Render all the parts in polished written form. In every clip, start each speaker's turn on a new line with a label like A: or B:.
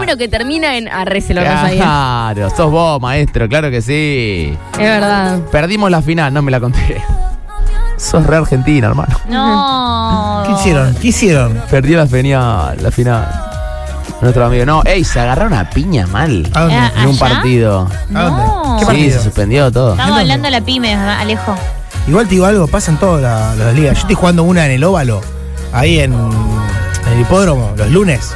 A: número que termina en arre, se lo sabía.
B: Claro, sos vos, maestro, claro que sí.
A: Es verdad.
B: Perdimos la final, no me la conté. Sos re argentina, hermano.
C: No.
D: ¿Qué hicieron?
B: Perdió la final. Nuestro amigo. No, se agarraron a piña mal.
D: ¿A dónde?
B: En un
C: ¿Allá?
B: partido.
D: ¿A dónde?
C: No.
D: ¿Qué
B: Sí,
D: partido?
B: se suspendió todo.
C: Estamos hablando de la pyme, Alejo.
D: Igual te digo algo, pasa en todas las ligas. Yo estoy jugando una en el óvalo, ahí en el hipódromo, los lunes.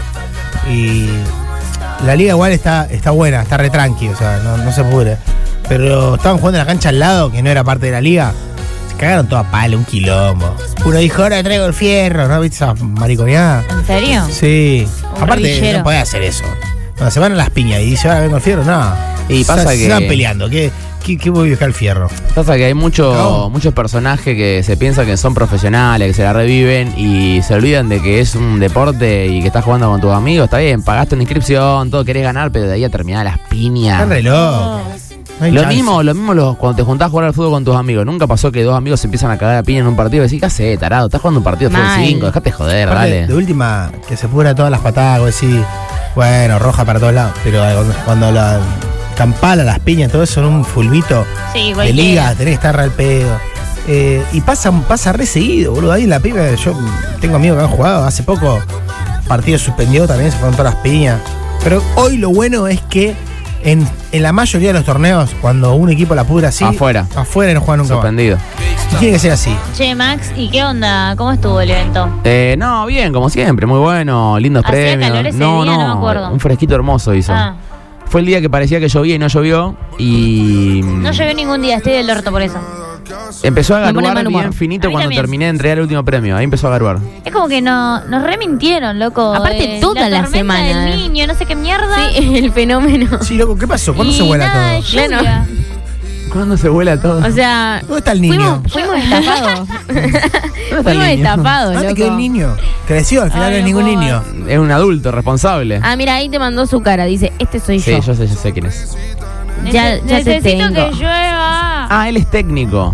D: Y la liga igual está buena, está re tranqui, o sea, no se pudre. Pero estaban jugando en la cancha al lado, que no era parte de la liga. Se cagaron toda palo, un quilombo. Uno dijo, ahora traigo el fierro, ¿no? ¿Viste esa mariconeada?
C: ¿En serio?
D: Sí.
C: Un
D: Aparte,
C: revillero.
D: no podés hacer eso. Cuando se van a las piñas y dice, ahora vengo el fierro, no.
B: Y pasa
D: Se
B: que-
D: van peleando. ¿Qué voy a buscar el fierro?
B: Pasa que hay
D: No.
B: muchos personajes que se piensan que son profesionales, que se la reviven y se olvidan de que es un deporte y que estás jugando con tus amigos. Está bien, pagaste una inscripción, todo querés ganar, pero de ahí a terminar las piñas.
D: Están re locos. No hay
B: Lo
D: chance.
B: mismo cuando te juntás a jugar al fútbol con tus amigos. Nunca pasó que dos amigos se empiezan a cagar a piña en un partido y decís, ¿qué haces, tarado? Estás jugando un partido de fútbol
A: Mal.
B: 5, dejate joder,
D: Aparte,
B: dale.
D: de última, que se pudra todas las patadas, vos decís, bueno, roja para todos lados. Pero cuando la campala, las piñas, todo eso en un fulbito
C: Sí,
D: de
C: cualquiera.
D: liga, tenés que estar al pedo. Y pasa re seguido, boludo. Ahí en la pibe, yo tengo amigos que han jugado. Hace poco, partido suspendió también, se fueron todas las piñas. Pero hoy lo bueno es que en la mayoría de los torneos, cuando un equipo la pudra así,
B: Afuera.
D: y no juega nunca más.
B: Suspendido.
D: Y tiene que ser así.
C: Che, Max, ¿y qué onda? ¿Cómo estuvo el evento?
B: No, bien, como siempre, muy bueno, lindos
C: ¿Hacía
B: premios.
C: calor ese día? No me acuerdo.
B: Un fresquito hermoso hizo.
C: Ah,
B: Fue el día que parecía que llovía y no llovió y
C: no llovió ningún día, estoy del orto por eso.
B: empezó a
A: Me pone
B: garuar
A: mal humor.
B: bien finito
C: A mí
B: cuando
C: también.
B: terminé de entregar el último premio. Ahí empezó a garuar.
C: Es como que nos remintieron, loco.
A: Aparte, toda la
C: tormenta
A: semana.
C: del niño, no sé qué mierda.
A: Sí, el fenómeno.
D: Sí, loco, ¿qué pasó? ¿Cuándo
C: Y
D: se vuela
C: nada de
D: todo?
C: lluvia.
A: Claro.
B: ¿Cuándo se vuela todo?
A: O sea,
D: ¿Dónde está el niño?
A: fuimos estafados.
B: ¿Dónde está el
A: Fuimos
B: niño?
A: estafados,
D: ¿Dónde
A: loco.
D: quedó el niño? Creció, al final
C: Ay,
D: no es
C: no
D: ningún
C: puedo.
D: niño.
B: Es un adulto responsable.
A: Ah, mira, ahí te mandó su cara. Dice, este soy
B: Sí,
A: yo.
B: yo sé quién es.
A: Ya te
C: Necesito
A: tengo.
C: que llueva.
B: Ah, él es técnico.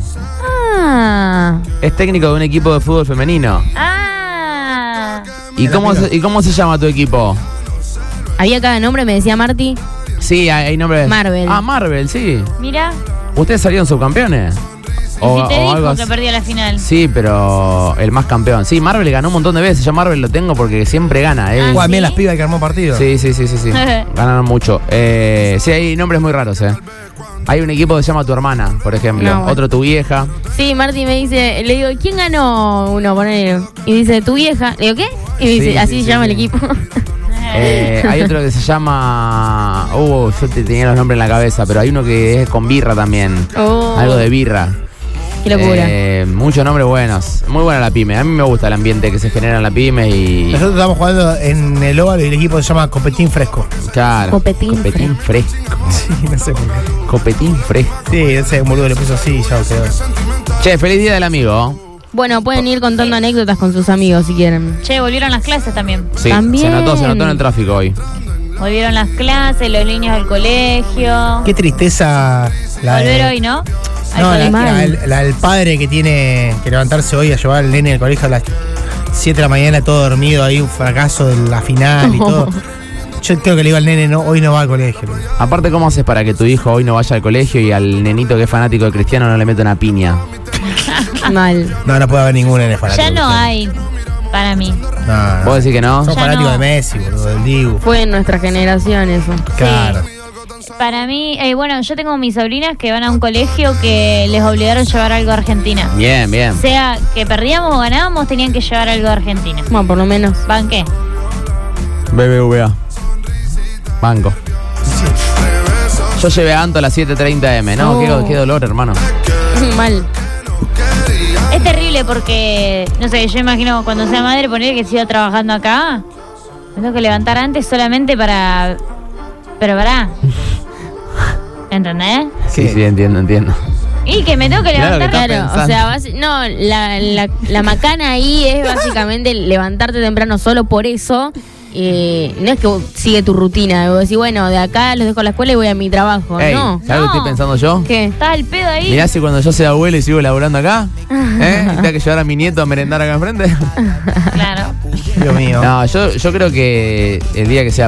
A: Ah.
B: Es técnico de un equipo de fútbol femenino.
C: Ah.
B: ¿Y cómo se llama tu equipo?
A: Había cada nombre, me decía Marty.
B: Sí, hay nombres.
A: Marvel.
B: Ah, Marvel, sí.
C: Mira,
B: ¿Ustedes salieron subcampeones?
C: y si te
B: algo
C: dijo
B: así.
C: que perdió la final.
B: Sí, pero el más campeón. Sí, Marvel ganó un montón de veces. Yo Marvel lo tengo porque siempre gana.
C: Ah,
D: Juegan bien
C: ¿sí?
D: las pibas que armó partido.
B: Sí. Ganaron mucho. Sí, hay nombres muy raros, Hay un equipo que se llama Tu Hermana, por ejemplo.
A: No, bueno.
B: Otro Tu Vieja.
A: Sí, Marty me dice, le digo, ¿quién ganó uno? Ponele. Y dice, tu vieja. Le digo, ¿qué? Y me dice,
B: Sí,
A: así
B: sí,
A: se llama
B: sí.
A: el equipo.
B: Hay otro que se llama... yo tenía los nombres en la cabeza, pero hay uno que es con birra también.
A: Oh,
B: Algo de birra.
A: qué locura.
B: Muchos nombres buenos. Muy buena la pyme. A mí me gusta el ambiente que se genera en la pyme y...
D: Nosotros estamos jugando en el óvalo y el equipo se llama Copetín Fresco.
B: Claro.
A: Copetín
B: fresco.
D: Sí, no sé por qué.
B: Copetín fresco.
D: Sí, no sé, un boludo le puso así y ya quedó.
B: Che, feliz día del amigo.
A: Bueno, pueden ir contando anécdotas con sus amigos si quieren.
C: Che, volvieron las clases también.
B: Sí,
A: También.
B: se notó en el tráfico hoy.
C: Volvieron las clases, los niños del colegio.
D: Qué tristeza la
C: Volver
D: de-
C: hoy, ¿no?
D: No,
A: Al colegio.
D: la del padre que tiene que levantarse hoy a llevar al nene al colegio a las 7 de la mañana todo dormido, ahí un fracaso de la final y todo. Yo creo que le digo al nene, no, hoy no va al colegio. le digo.
B: Aparte, ¿cómo haces para que tu hijo hoy no vaya al colegio y al nenito que es fanático de Cristiano no le meta una piña?
A: Mal.
D: No puede haber ningún nene fanático.
C: Ya no hay para mí.
D: No.
B: ¿Vos decís que no?
D: Son
C: Ya
D: fanáticos
C: no.
D: de Messi, boludo, del Dibu.
A: Fue en nuestra generación eso.
D: Claro.
C: Para mí, bueno, yo tengo mis sobrinas que van a un colegio que les obligaron a llevar algo de Argentina.
B: Bien, bien.
C: Sea que perdíamos o ganábamos, tenían que llevar algo de Argentina.
A: Bueno, por lo menos.
C: ¿Van qué?
B: BBVA. Banco. Yo llevé a Anto a las 7:30 M. No,
A: Oh.
B: qué dolor, hermano.
A: Mal.
C: Es terrible porque, no sé, yo imagino cuando sea madre poner que siga trabajando acá. Me tengo que levantar antes solamente para... Pero pará. ¿Entendés?
B: Sí, entiendo.
C: Y que me tengo que
B: Claro que
C: levantar...
B: está
A: Claro, o
B: pensando.
A: sea, no, la macana ahí es básicamente levantarte temprano solo por eso. No es que sigue tu rutina. Vos decís, bueno, de acá los dejo a la escuela y voy a mi trabajo.
B: Ey,
A: No.
B: ¿sabes lo que estoy pensando yo?
A: ¿Qué?
C: Está el pedo ahí.
B: Mirá si cuando yo sea abuelo y sigo laburando acá, y tengo que llevar a mi nieto a merendar acá enfrente.
C: Claro.
D: Dios mío.
B: No, yo creo que el día que sea